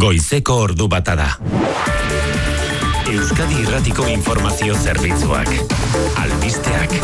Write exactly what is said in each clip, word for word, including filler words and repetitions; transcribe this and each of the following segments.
Goizeko ordu bata da. Euskadi Irratiko Informazio Zerbitzuak. Albisteak.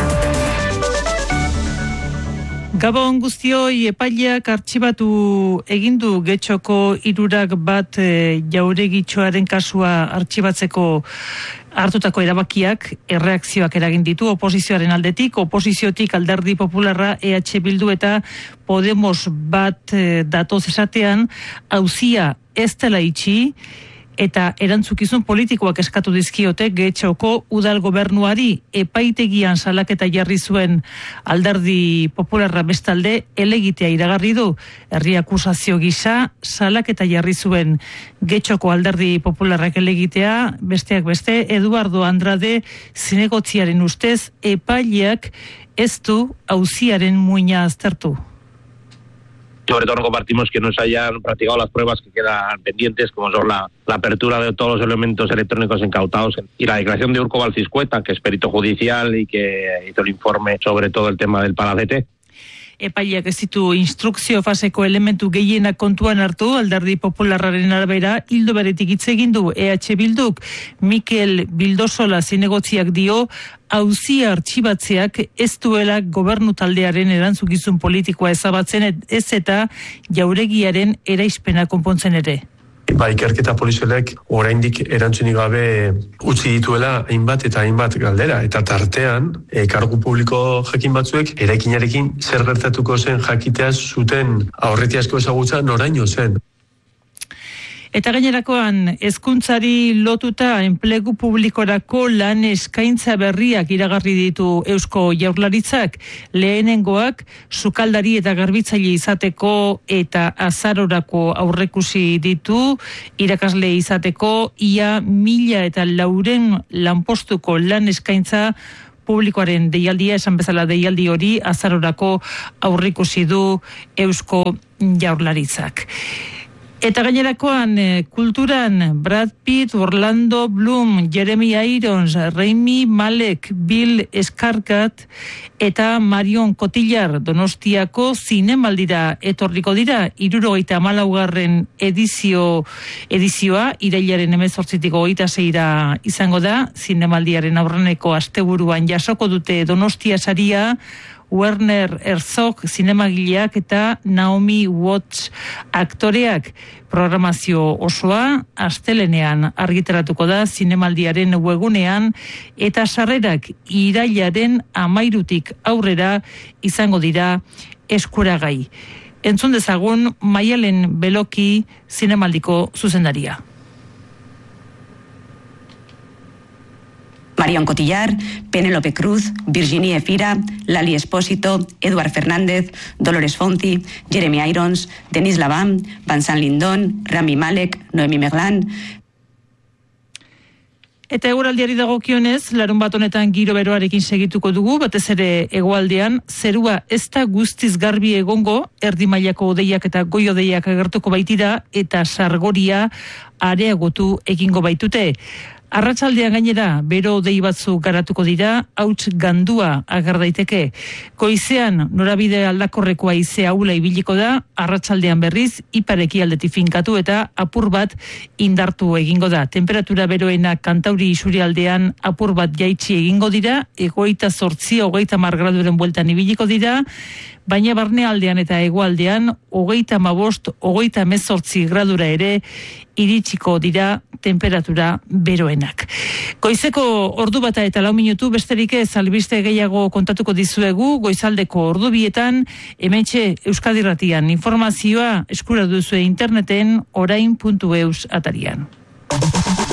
Gabon guztioi, epaileak artxibatu egindu Getxoko hirurak bat e, jauregitxoaren kasua artxibatzeko hartutako erabakiak, erreakzioak eragin ditu oposizioaren aldetik, oposiziotik Alderdi Popularra, E H Bildu eta Podemos bat e, datoz esatean, auzia ez dela itxi, eta erantzukizun politikoak eskatu dizkiote Getxoko udal gobernuari. Epaitegian salaketa jarri zuen Alderdi Popularra bestalde elegitea iragarri du. Herri akusazio gisa salaketa jarri zuen Getxoko Alderdi Popularrak elegitea, besteak beste Eduardo Andrade zinegotziaren ustez epaileak ez du auziaren muina aztertu. Sobre todo no compartimos que no se hayan practicado las pruebas que quedan pendientes, como son la, la apertura de todos los elementos electrónicos incautados y la declaración de Urko Balziscueta, que es perito judicial y que hizo el informe sobre todo el tema del Palacete. Epaileak ez ditu instrukzio faseko elementu gehienak kontuan hartu, Alderdi Popularraren arabera, hildo beretik hitz egin du E H Bilduk. Mikel Bildosola zinegotziak dio, auzia artxibatzeak ez duela gobernu taldearen erantzukizun politikoa ezabatzen ez eta jauregiaren eraispena konpontzen ere. Ba, ikerketa polizialek oraindik erantzunik gabe utzi dituela hainbat eta hainbat galdera. Eta tartean, e, kargu publiko jakin batzuek, eraikinarekin zer gertatuko zen jakitea zuten aurretiazko ezagutza noraino zen. Eta gainerakoan, hezkuntzari lotuta enplegu publikorako lan eskaintza berriak iragarri ditu Eusko Jaurlaritzak. Lehenengoak, sukaldari eta garbitzaile izateko eta azarorako aurrekusi ditu, irakasle izateko ia mila eta lauren lanpostuko lan eskaintza publikoaren deialdia, esan bezala deialdi hori, azarorako aurrekusi du Eusko Jaurlaritzak. Eta gainerakoan, kulturan, Brad Pitt, Orlando Bloom, Jeremy Irons, Rami Malek, Bill Skarsgård eta Marion Cotillard Donostiako zinemaldira etorriko dira. hirurogeita hamalaugarren edizio edizioa irailaren hemezortzitik hogeita seira izango da. Zinemaldiaren aurreneko asteburuan jasoko dute Donostia saria Werner Herzog zinemagileak eta Naomi Watts aktoreak. Programazio osoa astelenean argitaratuko da zinemaldiaren webgunean eta sarrerak irailaren hamairutik aurrera izango dira eskuragai. Entzun dezagun Maialen Beloki zinemaldiko zuzendaria. Marion Cotillard, Penélope Cruz, Virginie Efira, Lali Espósito, Eduard Fernández, Dolores Fonzi, Jeremy Irons, Denis Lavam, Vincent Lindon, Rami Malek, Noemi Merlan. Eta eguraldiari dagokionez, larun bat honetan giro beroarekin segituko dugu, batez ere hegoaldean, zerua ez da guztiz garbi egongo, erdi mailako odeiak eta goi odeiak agertuko baitira, eta sargoria areagotu egingo baitute. Arratsaldean gainera, bero dei batzu garatuko dira, hauts gandua ager daiteke. Goizean, norabide aldakorreko haize ahula ibiliko da, arratsaldean berriz, ipareki aldetik finkatu eta apur bat indartu egingo da. Temperatura beroena kantauri isurialdean apur bat jaitsi egingo dira, egoita zortzi, hogeita mar graduren bueltan ibiliko dira, baina barnealdean eta hegoaldean hogeita hamabost, hogeita hemezortzi gradura ere iritsiko dira temperatura beroenak. Goizeko ordu bata eta lau minutu besterik ez albiste gehiago kontatuko dizuegu goizaldeko ordu bietan, hementxe Euskadi Irratian informazioa eskura duzue interneten orain puntu eus atarian.